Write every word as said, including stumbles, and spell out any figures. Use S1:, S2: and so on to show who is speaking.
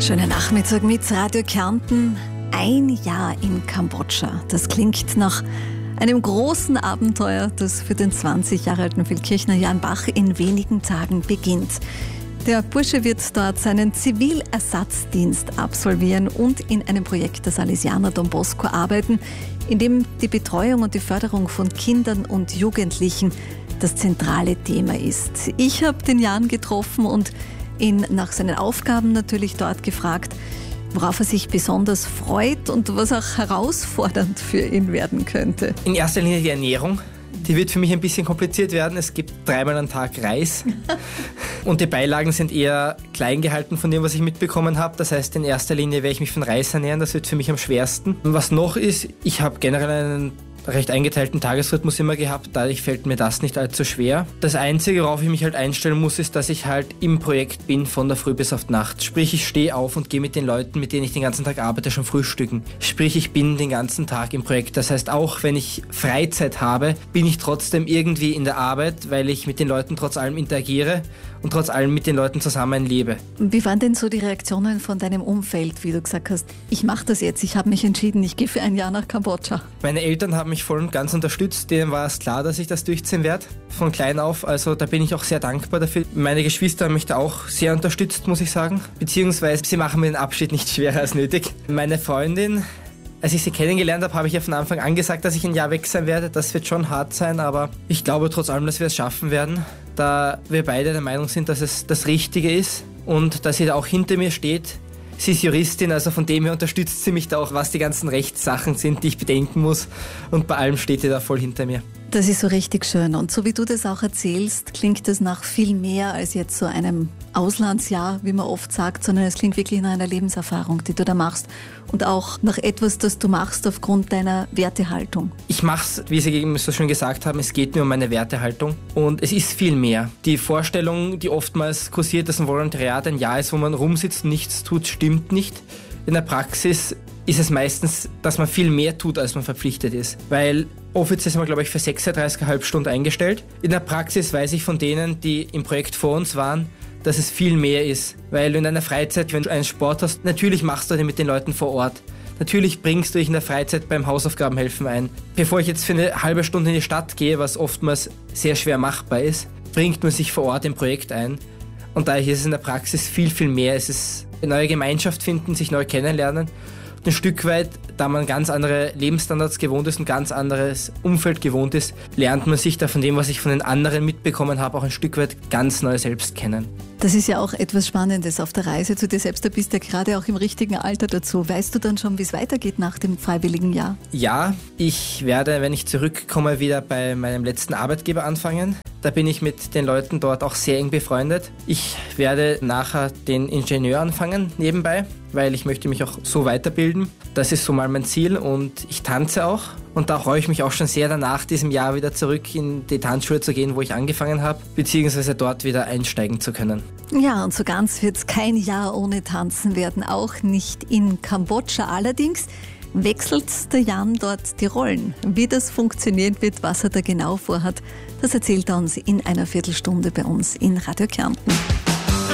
S1: Schönen Nachmittag mit Radio Kärnten. Ein Jahr in Kambodscha. Das klingt nach einem großen Abenteuer, das für den zwanzig Jahre alten Feldkirchner Jan Bach in wenigen Tagen beginnt. Der Bursche wird dort seinen Zivilersatzdienst absolvieren und in einem Projekt der Salesianer Don Bosco arbeiten, in dem die Betreuung und die Förderung von Kindern und Jugendlichen das zentrale Thema ist. Ich habe den Jan getroffen und ihn nach seinen Aufgaben natürlich dort gefragt, worauf er sich besonders freut und was auch herausfordernd für ihn werden könnte.
S2: In erster Linie die Ernährung. Die wird für mich ein bisschen kompliziert werden. Es gibt dreimal am Tag Reis und die Beilagen sind eher klein gehalten von dem, was ich mitbekommen habe. Das heißt, in erster Linie werde ich mich von Reis ernähren. Das wird für mich am schwersten. Und was noch ist, ich habe generell einen recht eingeteilten Tagesrhythmus immer gehabt, dadurch fällt mir das nicht allzu schwer. Das Einzige, worauf ich mich halt einstellen muss, ist, dass ich halt im Projekt bin von der Früh bis auf die Nacht. Sprich, ich stehe auf und gehe mit den Leuten, mit denen ich den ganzen Tag arbeite, schon frühstücken. Sprich, ich bin den ganzen Tag im Projekt. Das heißt, auch wenn ich Freizeit habe, bin ich trotzdem irgendwie in der Arbeit, weil ich mit den Leuten trotz allem interagiere und trotz allem mit den Leuten zusammenlebe.
S1: Wie waren denn so die Reaktionen von deinem Umfeld, wie du gesagt hast, ich mache das jetzt, ich habe mich entschieden, ich gehe für ein Jahr nach Kambodscha?
S2: Meine Eltern haben mich voll und ganz unterstützt, denen war es klar, dass ich das durchziehen werde, von klein auf, also da bin ich auch sehr dankbar dafür. Meine Geschwister haben mich da auch sehr unterstützt, muss ich sagen, beziehungsweise sie machen mir den Abschied nicht schwerer als nötig. Meine Freundin, als ich sie kennengelernt habe, habe ich ja von Anfang an gesagt, dass ich ein Jahr weg sein werde. Das wird schon hart sein, aber ich glaube trotz allem, dass wir es schaffen werden, da wir beide der Meinung sind, dass es das Richtige ist und dass sie da auch hinter mir steht. Sie ist Juristin, also von dem her unterstützt sie mich da auch, was die ganzen Rechtssachen sind, die ich bedenken muss. Und bei allem steht sie da voll hinter mir.
S1: Das ist so richtig schön. Und so wie du das auch erzählst, klingt es nach viel mehr als jetzt so einem Auslandsjahr, wie man oft sagt, sondern es klingt wirklich nach einer Lebenserfahrung, die du da machst. Und auch nach etwas, das du machst aufgrund deiner Wertehaltung. Ich mache es, wie Sie eben so schön gesagt haben, es geht mir um meine Wertehaltung. Und es ist viel mehr. Die Vorstellung, die oftmals kursiert, dass ein Volontariat ein Jahr ist, wo man rumsitzt und nichts tut, stimmt nicht. In der Praxis ist es meistens, dass man viel mehr tut, als man verpflichtet ist. Weil offiziell sind wir, glaube ich, für sechsunddreißig Komma fünf Stunden eingestellt. In der Praxis weiß ich von denen, die im Projekt vor uns waren, dass es viel mehr ist. Weil du in deiner Freizeit, wenn du einen Sport hast, natürlich machst du den mit den Leuten vor Ort. Natürlich bringst du dich in der Freizeit beim Hausaufgabenhelfen ein. Bevor ich jetzt für eine halbe Stunde in die Stadt gehe, was oftmals sehr schwer machbar ist, bringt man sich vor Ort im Projekt ein. Und daher ist es in der Praxis viel, viel mehr. Es ist eine neue Gemeinschaft finden, sich neu kennenlernen. Und ein Stück weit, da man ganz andere Lebensstandards gewohnt ist und ganz anderes Umfeld gewohnt ist, lernt man sich da von dem, was ich von den anderen mitbekommen habe, auch ein Stück weit ganz neu selbst kennen. Das ist ja auch etwas Spannendes auf der Reise zu dir selbst. Du bist ja gerade auch im richtigen Alter dazu. Weißt du dann schon, wie es weitergeht nach dem freiwilligen Jahr? Ja, ich werde, wenn ich zurückkomme, wieder bei meinem letzten Arbeitgeber anfangen. Da bin ich mit den Leuten dort auch sehr eng befreundet. Ich werde nachher den Ingenieur anfangen nebenbei, weil ich möchte mich auch so weiterbilden. Das ist so mal mein Ziel und ich tanze auch. Und da freue ich mich auch schon sehr danach, diesem Jahr wieder zurück in die Tanzschule zu gehen, wo ich angefangen habe, beziehungsweise dort wieder einsteigen zu können. Ja, und so ganz wird es kein Jahr ohne Tanzen werden, auch nicht in Kambodscha. Allerdings wechselt der Jan dort die Rollen. Wie das funktionieren wird, was er da genau vorhat, das erzählt er uns in einer Viertelstunde bei uns in Radio Kärnten.